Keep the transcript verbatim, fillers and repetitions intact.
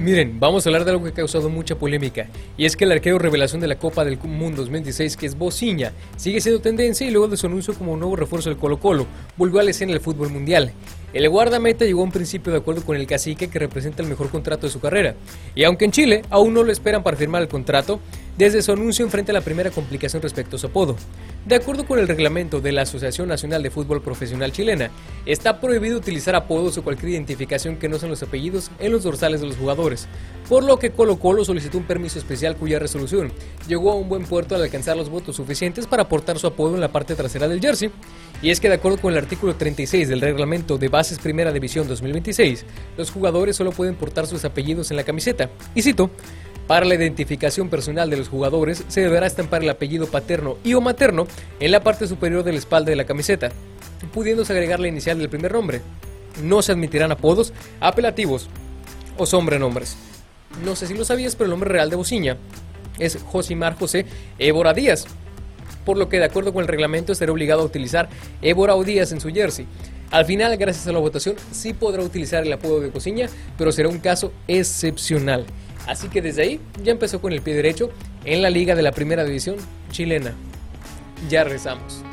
Miren, vamos a hablar de algo que ha causado mucha polémica, y es que el arquero revelación de la Copa del Mundo dos mil dieciséis, que es Bosinha, sigue siendo tendencia y luego de su anuncio como un nuevo refuerzo del Colo-Colo, volvió a la escena del fútbol mundial. El guardameta llegó a un principio de acuerdo con el cacique que representa el mejor contrato de su carrera, y aunque en Chile aún no lo esperan para firmar el contrato, desde su anuncio enfrenta la primera complicación respecto a su apodo. De acuerdo con el reglamento de la Asociación Nacional de Fútbol Profesional Chilena, está prohibido utilizar apodos o cualquier identificación que no sean los apellidos en los dorsales de los jugadores, por lo que Colo-Colo solicitó un permiso especial cuya resolución llegó a un buen puerto al alcanzar los votos suficientes para aportar su apodo en la parte trasera del jersey. Y es que de acuerdo con el artículo treinta y seis del reglamento de Bases Primera División dos mil veintiséis, los jugadores solo pueden portar sus apellidos en la camiseta, y cito: para la identificación personal de los jugadores se deberá estampar el apellido paterno y o materno en la parte superior de la espalda de la camiseta, pudiéndose agregar la inicial del primer nombre. No se admitirán apodos, apelativos o sobrenombres. No sé si lo sabías, pero el nombre real de Bosinha es Josimar José Évora Díaz, por lo que de acuerdo con el reglamento estará obligado a utilizar Évora o Díaz en su jersey. Al final, gracias a la votación, sí podrá utilizar el apodo de Bosinha, pero será un caso excepcional. Así que desde ahí ya empezó con el pie derecho en la liga de la primera división chilena. Ya regresamos.